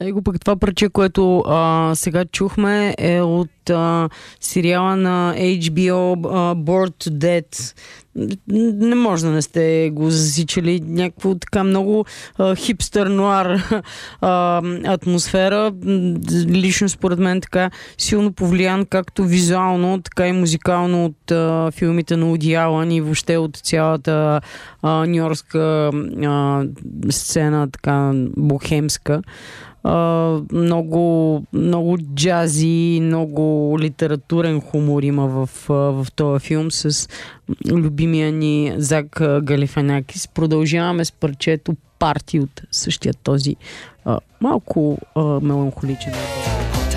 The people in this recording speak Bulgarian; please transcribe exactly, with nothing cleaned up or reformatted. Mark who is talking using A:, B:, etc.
A: Его пък това парче, което а, сега чухме, е от а, сериала на Ейч Би О а, Bored to Death. Не може да не сте го засичали. Някакво така много а, хипстър нуар а, атмосфера. Лично според мен така силно повлиян както визуално, така и музикално от а, филмите на Уди Алън и въобще от цялата нюйоркска сцена, така бохемска. Uh, много, много джази, много литературен хумор има в, в този филм с любимия ни Зак Галифианакис. Продължаваме с парчето Парти от същия този uh, малко uh, меланхоличен.